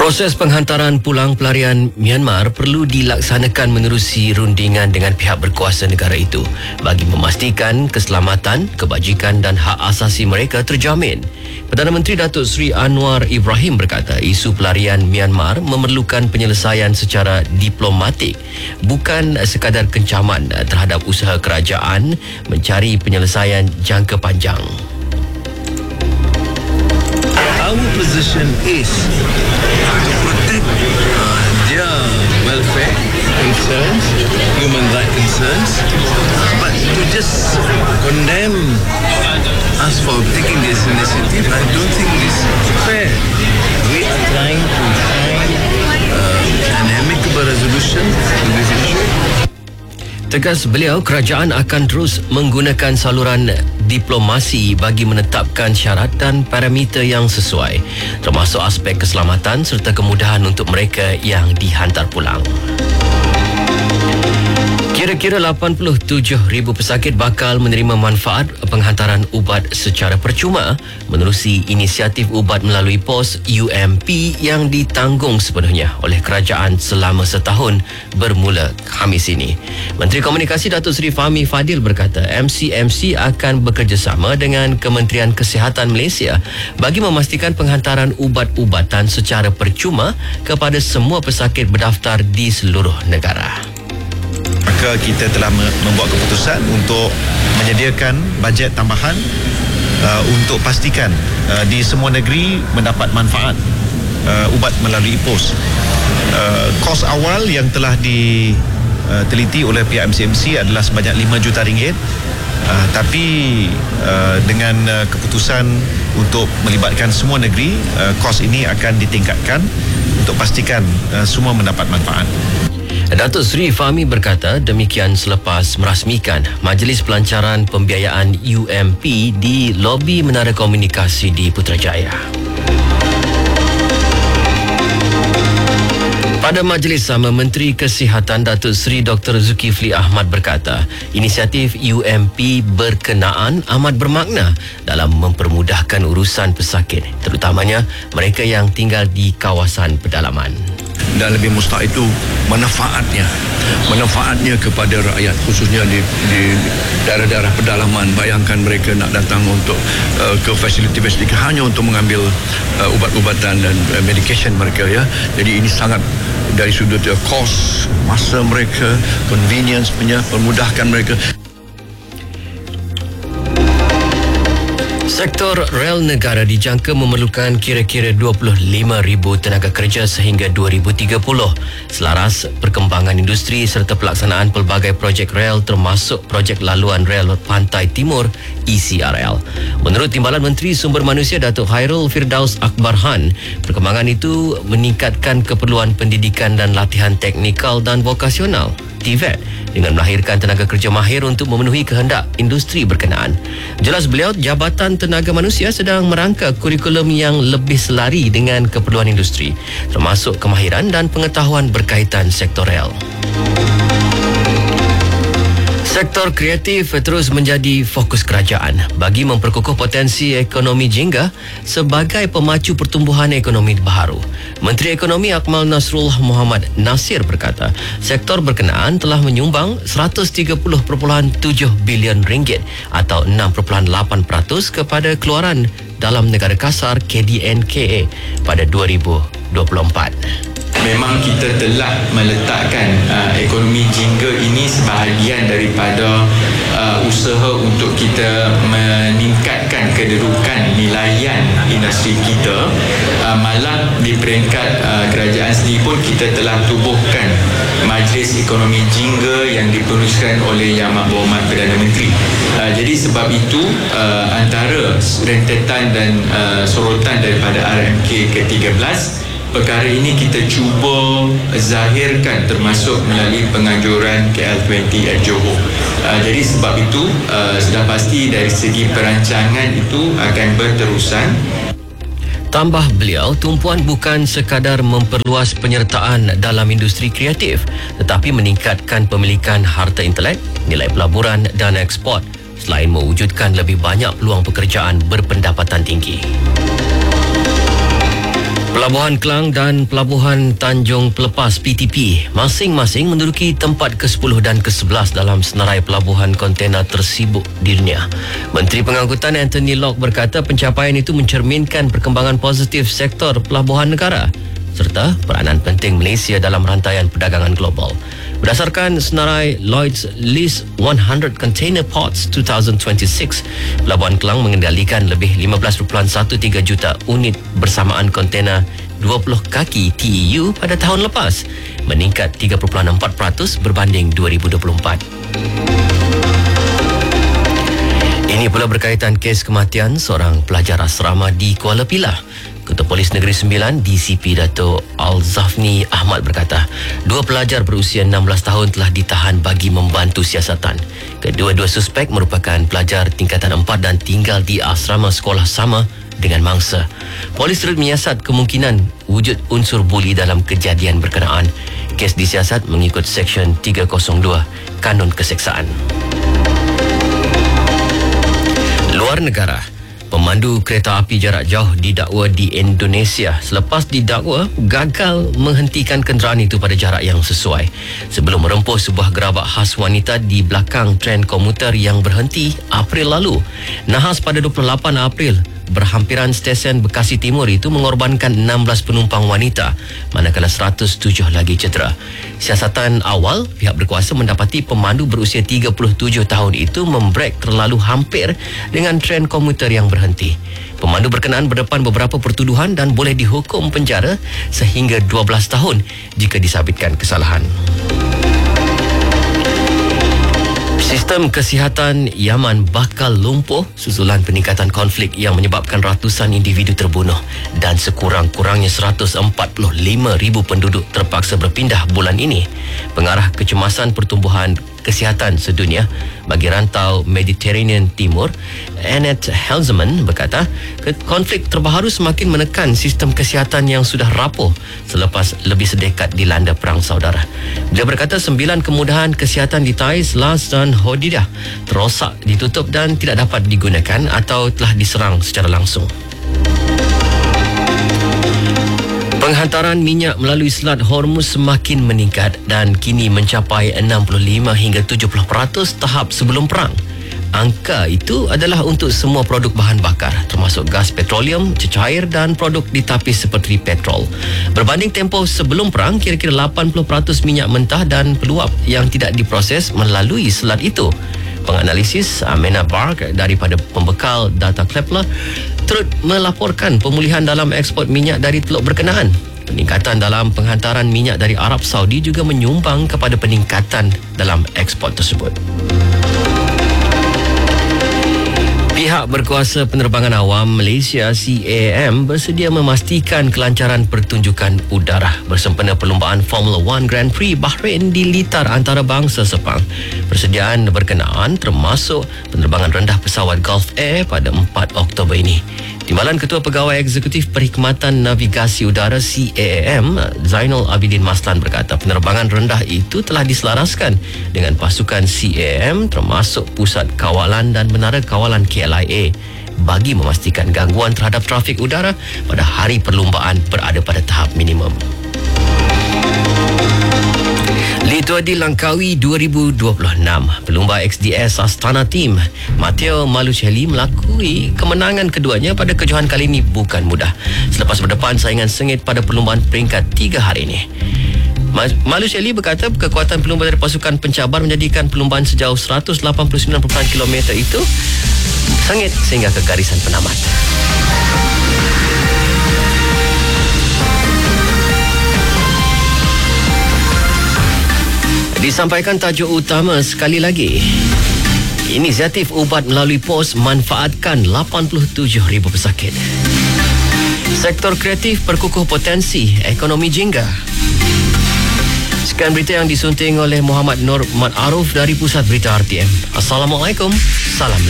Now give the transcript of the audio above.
Proses penghantaran pulang pelarian Myanmar perlu dilaksanakan menerusi rundingan dengan pihak berkuasa negara itu bagi memastikan keselamatan, kebajikan dan hak asasi mereka terjamin. Perdana Menteri Datuk Seri Anwar Ibrahim berkata isu pelarian Myanmar memerlukan penyelesaian secara diplomatik, bukan sekadar kencaman terhadap usaha kerajaan mencari penyelesaian jangka panjang. Our position is to protect their welfare concerns, human rights concerns, but to just condemn us for taking this initiative, I don't think this is fair. We are trying to find an amicable resolution to this issue. Tegas beliau, kerajaan akan terus menggunakan saluran diplomasi bagi menetapkan syarat dan parameter yang sesuai, termasuk aspek keselamatan serta kemudahan untuk mereka yang dihantar pulang. Kira-kira 87,000 pesakit bakal menerima manfaat penghantaran ubat secara percuma menerusi inisiatif ubat melalui pos UMP yang ditanggung sepenuhnya oleh kerajaan selama setahun bermula Khamis ini. Menteri Komunikasi Datuk Seri Fahmi Fadil berkata MCMC akan bekerjasama dengan Kementerian Kesihatan Malaysia bagi memastikan penghantaran ubat-ubatan secara percuma kepada semua pesakit berdaftar di seluruh negara. Maka kita telah membuat keputusan untuk menyediakan bajet tambahan untuk pastikan di semua negeri mendapat manfaat ubat melalui pos. Kos awal yang telah diteliti oleh pihak MCMC adalah sebanyak RM5 juta. Tapi dengan keputusan untuk melibatkan semua negeri, kos ini akan ditingkatkan untuk pastikan semua mendapat manfaat. Datuk Seri Fahmi berkata demikian selepas merasmikan Majlis Pelancaran Pembiayaan UMP di lobi Menara Komunikasi di Putrajaya. Pada majlis sama, Menteri Kesihatan Datuk Seri Dr. Zulkifli Ahmad berkata inisiatif UMP berkenaan amat bermakna dalam mempermudahkan urusan pesakit, terutamanya mereka yang tinggal di kawasan pedalaman. Dan lebih mustahil itu manfaatnya kepada rakyat, khususnya di daerah-daerah pedalaman. Bayangkan mereka nak datang untuk ke fasiliti-fasiliti hanya untuk mengambil ubat-ubatan dan medication mereka, ya. Jadi ini sangat dari sudut kos, masa mereka, convenience punya, permudahkan mereka. Sektor rel negara dijangka memerlukan kira-kira 25,000 tenaga kerja sehingga 2030 selaras perkembangan industri serta pelaksanaan pelbagai projek rel termasuk projek laluan rel Pantai Timur ECRL. Menurut Timbalan Menteri Sumber Manusia Datuk Hairul Firdaus Akbarhan, perkembangan itu meningkatkan keperluan pendidikan dan latihan teknikal dan vokasional TVET dengan melahirkan tenaga kerja mahir untuk memenuhi kehendak industri berkenaan. Jelas beliau, Jabatan Tenaga Manusia sedang merangka kurikulum yang lebih selari dengan keperluan industri, termasuk kemahiran dan pengetahuan berkaitan sektor rel. Sektor kreatif terus menjadi fokus kerajaan bagi memperkukuh potensi ekonomi jingga sebagai pemacu pertumbuhan ekonomi baharu. Menteri Ekonomi Akmal Nasrul Muhammad Nasir berkata, sektor berkenaan telah menyumbang RM130.7 bilion atau 6.8% kepada keluaran dalam negara kasar KDNKA pada 2024. Memang kita telah meletakkan ekonomi jingga ini sebahagian daripada usaha untuk kita meningkatkan kedudukan nilaian industri kita. Malah di peringkat kerajaan sendiri pun kita telah tubuhkan Majlis Ekonomi Jingga yang dipeneruskan oleh Yang Amat Berhormat Perdana Menteri. Jadi sebab itu antara rentetan dan sorotan daripada RMK ke-13, perkara ini kita cuba zahirkan termasuk melalui penganjuran KL20 at Johor. Jadi sebab itu sudah pasti dari segi perancangan itu akan berterusan. Tambah beliau, tumpuan bukan sekadar memperluas penyertaan dalam industri kreatif tetapi meningkatkan pemilikan harta intelek, nilai pelaburan dan ekspor selain mewujudkan lebih banyak peluang pekerjaan berpendapatan tinggi. Pelabuhan Klang dan Pelabuhan Tanjung Pelepas PTP masing-masing menduduki tempat ke-10 dan ke-11 dalam senarai pelabuhan kontena tersibuk di dunia. Menteri Pengangkutan Anthony Locke berkata pencapaian itu mencerminkan perkembangan positif sektor pelabuhan negara serta peranan penting Malaysia dalam rantaian perdagangan global. Berdasarkan senarai Lloyd's List 100 Container Ports 2026, Pelabuhan Klang mengendalikan lebih 15.13 juta unit bersamaan kontena 20 kaki TEU pada tahun lepas, meningkat 3.4% berbanding 2024. Ini pula berkaitan kes kematian seorang pelajar asrama di Kuala Pilah. Ketua Polis Negeri Sembilan DCP Dato' Al-Zafni Ahmad berkata, 2 pelajar berusia 16 tahun telah ditahan bagi membantu siasatan. Kedua-dua suspek merupakan pelajar tingkatan 4 dan tinggal di asrama sekolah sama dengan mangsa. Polis turut menyiasat kemungkinan wujud unsur buli dalam kejadian berkenaan. Kes disiasat mengikut Seksyen 302 Kanun Keseksaan. Luar negara, pemandu kereta api jarak jauh didakwa di Indonesia selepas didakwa gagal menghentikan kenderaan itu pada jarak yang sesuai sebelum merempuh sebuah gerabak khas wanita di belakang tren komuter yang berhenti April lalu. Nahas pada 28 April, berhampiran stesen Bekasi Timur itu mengorbankan 16 penumpang wanita, manakala 107 lagi cedera. Siasatan awal, pihak berkuasa mendapati pemandu berusia 37 tahun itu membrek terlalu hampir dengan tren komuter yang berhenti. Pemandu berkenaan berdepan beberapa pertuduhan dan boleh dihukum penjara sehingga 12 tahun jika disabitkan kesalahan. Sistem kesihatan Yaman bakal lumpuh susulan peningkatan konflik yang menyebabkan ratusan individu terbunuh dan sekurang-kurangnya 145,000 penduduk terpaksa berpindah bulan ini. Pengarah Kecemasan Pertumbuhan Kesihatan Sedunia bagi Rantau Mediterranean Timur, Annette Helzeman berkata, konflik terbaru semakin menekan sistem kesihatan yang sudah rapuh selepas lebih sedekat dilanda perang saudara. Dia berkata 9 kemudahan kesihatan di Taiz, Las dan Hodidah terosak, ditutup dan tidak dapat digunakan atau telah diserang secara langsung. Penghantaran minyak melalui Selat Hormuz semakin meningkat dan kini mencapai 65 hingga 70% tahap sebelum perang. Angka itu adalah untuk semua produk bahan bakar termasuk gas petroleum, cecair dan produk ditapis seperti petrol. Berbanding tempoh sebelum perang, kira-kira 80% minyak mentah dan peluap yang tidak diproses melalui selat itu. Penganalisis Amena Bark daripada pembekal data Kepler turut melaporkan pemulihan dalam ekspor minyak dari teluk berkenaan. Peningkatan dalam penghantaran minyak dari Arab Saudi juga menyumbang kepada peningkatan dalam ekspor tersebut. Pihak berkuasa penerbangan awam Malaysia CAAM bersedia memastikan kelancaran pertunjukan udara bersempena perlumbaan Formula 1 Grand Prix Bahrain di litar antarabangsa Sepang. Persediaan berkenaan termasuk penerbangan rendah pesawat Gulf Air pada 4 Oktober ini. Timbalan Ketua Pegawai Eksekutif Perkhidmatan Navigasi Udara CAAM, Zainul Abidin Maslan berkata penerbangan rendah itu telah diselaraskan dengan pasukan CAAM termasuk Pusat Kawalan dan Menara Kawalan KLIA bagi memastikan gangguan terhadap trafik udara pada hari perlumbaan berada pada tahap minimum. Litua di Langkawi 2026, pelumba XDS Astana Team Matteo Malucelli melakui kemenangan keduanya pada kejohanan kali ini bukan mudah selepas berdepan saingan sengit pada perlumbaan peringkat 3 hari ini. Malucelli berkata kekuatan pelumba dari pasukan pencabar menjadikan perlumbaan sejauh 189.9 km itu sengit sehingga ke garisan penamat. Disampaikan tajuk utama sekali lagi. Inisiatif ubat melalui pos manfaatkan 87,000 pesakit. Sektor kreatif perkukuh potensi ekonomi jingga. Sekian berita yang disunting oleh Muhammad Nur Mat Aruf dari Pusat Berita RTM. Assalamualaikum. Salam.